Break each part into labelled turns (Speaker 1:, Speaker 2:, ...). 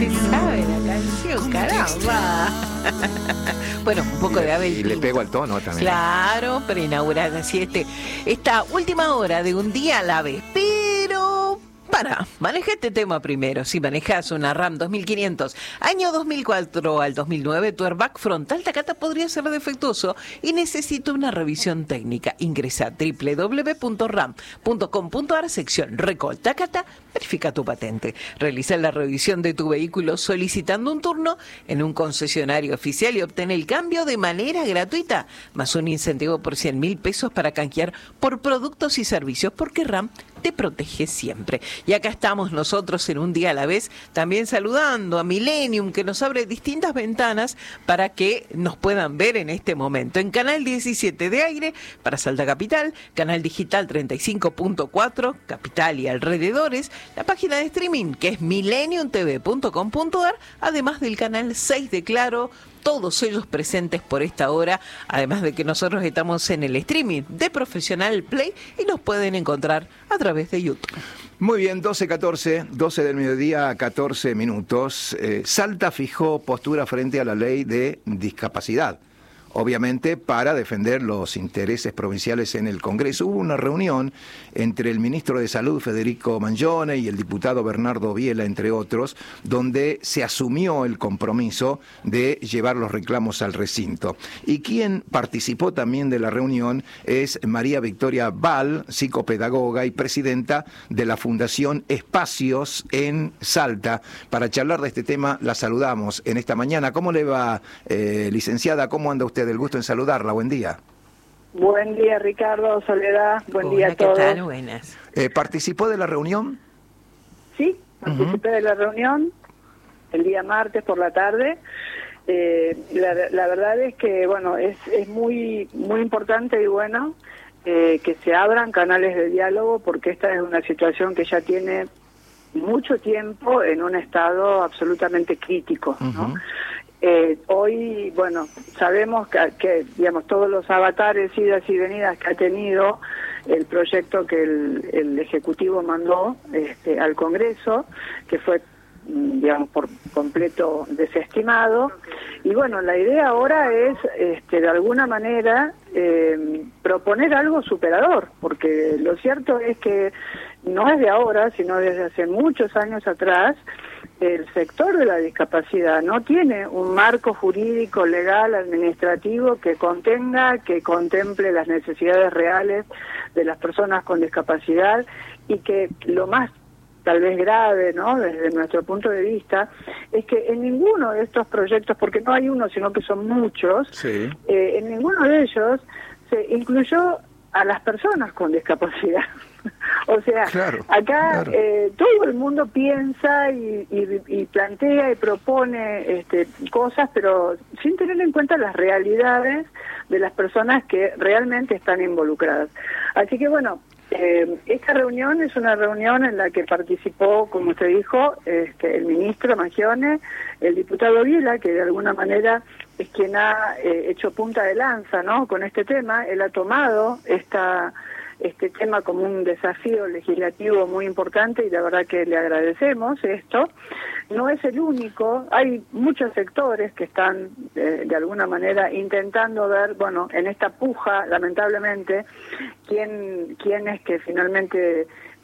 Speaker 1: se sabe la canción, caramba. Bueno, un poco de Abel.
Speaker 2: Y le pego al tono también.
Speaker 1: Claro, para inaugurar así esta última hora de un día a la vez. Pero maneja este tema primero. Si manejas una RAM 2500, año 2004 al 2009, tu airbag frontal Takata podría ser defectuoso y necesita una revisión técnica. Ingresa a www.ram.com.ar, sección Recall Takata, verifica tu patente. Realiza la revisión de tu vehículo solicitando un turno en un concesionario oficial y obtén el cambio de manera gratuita, más un incentivo por 100.000 pesos para canjear por productos y servicios, porque RAM te protege siempre. Y acá estamos nosotros en un día a la vez, también saludando a Millennium, que nos abre distintas ventanas para que nos puedan ver en este momento. En Canal 17 de aire para Salta Capital, Canal Digital 35.4, Capital y alrededores, la página de streaming que es millenniumtv.com.ar, además del Canal 6 de Claro, todos ellos presentes por esta hora, además de que nosotros estamos en el streaming de Profesional Play y nos pueden encontrar a través de YouTube.
Speaker 2: Muy bien, 12 del mediodía, 14 minutos. Salta fijó postura frente a la ley de discapacidad. Obviamente para defender los intereses provinciales en el Congreso. Hubo una reunión entre el ministro de Salud, Federico Mangione, y el diputado Bernardo Biela, entre otros, donde se asumió el compromiso de llevar los reclamos al recinto. Y quien participó también de la reunión es María Victoria Val, psicopedagoga y presidenta de la Fundación Espacios en Salta. Para charlar de este tema la saludamos en esta mañana. ¿Cómo le va, licenciada? ¿Cómo anda usted? Del gusto en saludarla. Buen día.
Speaker 3: Buen día, Ricardo, Soledad. Buen día a todos.
Speaker 1: ¿Qué tal? Buenas.
Speaker 2: ¿Participó de la reunión?
Speaker 3: Sí, participé de la reunión el día martes por la tarde. La verdad es que, bueno, es muy importante y bueno que se abran canales de diálogo, porque esta es una situación que ya tiene mucho tiempo en un estado absolutamente crítico, ¿no? Hoy, bueno, sabemos que digamos, todos los avatares, idas y venidas que ha tenido el proyecto que el Ejecutivo mandó al Congreso, que fue, digamos, por completo desestimado. Y bueno, la idea ahora es, de alguna manera, proponer algo superador, porque lo cierto es que no es de ahora, sino desde hace muchos años atrás, el sector de la discapacidad no tiene un marco jurídico, legal, administrativo que contenga, que contemple las necesidades reales de las personas con discapacidad, y que lo más tal vez grave, ¿no?, desde nuestro punto de vista, es que en ninguno de estos proyectos, porque no hay uno, sino que son muchos,
Speaker 2: sí,
Speaker 3: en ninguno de ellos se incluyó a las personas con discapacidad. O sea,
Speaker 2: claro,
Speaker 3: acá
Speaker 2: claro.
Speaker 3: Todo el mundo piensa y plantea y propone cosas, pero sin tener en cuenta las realidades de las personas que realmente están involucradas. Así que bueno, esta reunión es una reunión en la que participó, como usted dijo, el ministro Mangione, el diputado Biela, que de alguna manera es quien ha hecho punta de lanza, ¿no?, con este tema. Él ha tomado este tema como un desafío legislativo muy importante y la verdad que le agradecemos esto. No es el único, hay muchos sectores que están de alguna manera intentando ver, bueno, en esta puja, lamentablemente, quién es que finalmente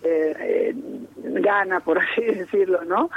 Speaker 3: gana, por así decirlo, ¿no?,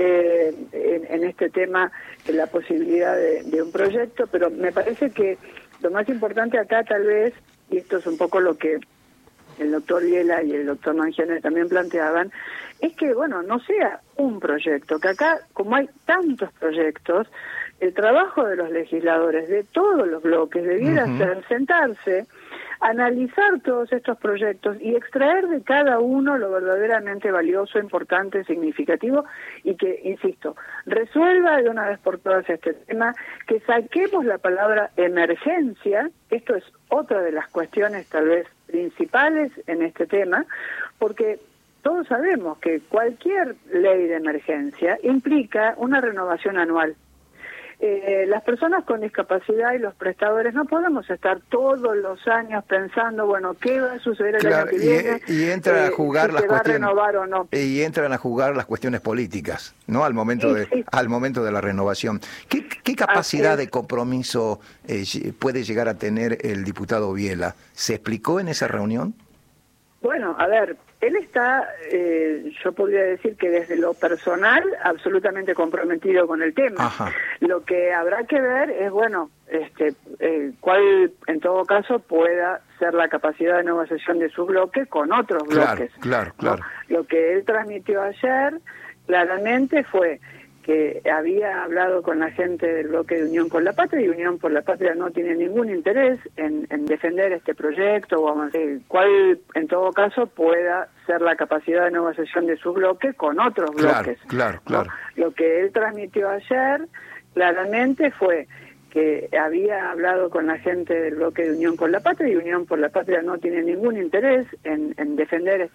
Speaker 3: en este tema, la posibilidad de un proyecto. Pero me parece que lo más importante acá tal vez, y esto es un poco lo que el doctor Biela y el doctor Mangione también planteaban, es que, bueno, no sea un proyecto, que acá, como hay tantos proyectos, el trabajo de los legisladores de todos los bloques debiera ser sentarse, analizar todos estos proyectos y extraer de cada uno lo verdaderamente valioso, importante, significativo, y que, insisto, resuelva de una vez por todas este tema, que saquemos la palabra emergencia. Esto es otra de las cuestiones tal vez principales en este tema, porque todos sabemos que cualquier ley de emergencia implica una renovación anual. las personas con discapacidad y los prestadores no podemos estar todos los años pensando, bueno, ¿qué va a suceder el año que viene?
Speaker 2: Y entran a jugar
Speaker 3: si
Speaker 2: las
Speaker 3: se va a
Speaker 2: cuestiones
Speaker 3: renovar o no.
Speaker 2: Y entran a jugar las cuestiones políticas, ¿no? Al momento al momento de la renovación. ¿Qué capacidad de compromiso puede llegar a tener el diputado Biela? ¿Se explicó en esa reunión?
Speaker 3: Bueno, a ver, él está, yo podría decir que desde lo personal, absolutamente comprometido con el tema.
Speaker 2: Ajá.
Speaker 3: Lo que habrá que ver es, bueno, cuál en todo caso pueda ser la capacidad de negociación de su bloque con otros bloques.
Speaker 2: Claro.
Speaker 3: ¿no? Lo que él transmitió ayer claramente fue que había hablado con la gente del bloque de Unión por la Patria, y Unión por la Patria no tiene ningún interés en defender este proyecto, o cuál en todo caso pueda ser la capacidad de negociación de su bloque con otros bloques.
Speaker 2: Claro.
Speaker 3: ¿no? Lo que él transmitió ayer claramente fue que había hablado con la gente del bloque de Unión por la Patria, y Unión por la Patria no tiene ningún interés en defender este